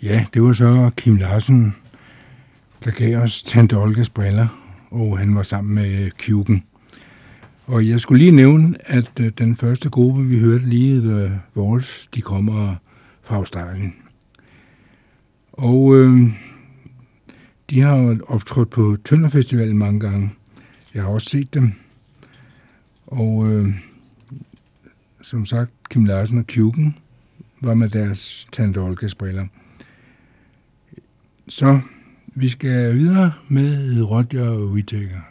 Ja, det var så Kim Larsen, der gav os Tante Olgas briller, og han var sammen med Kuken. Og jeg skulle lige nævne, at den første gruppe, vi hørte lige, The Wolves, de kommer fra Australien. Og de har optrådt på Tønder Festival mange gange. Jeg har også set dem. Og som sagt, Kim Larsen og Kuken var med deres Tante Olgas briller. Så vi skal videre med Roger Whittaker.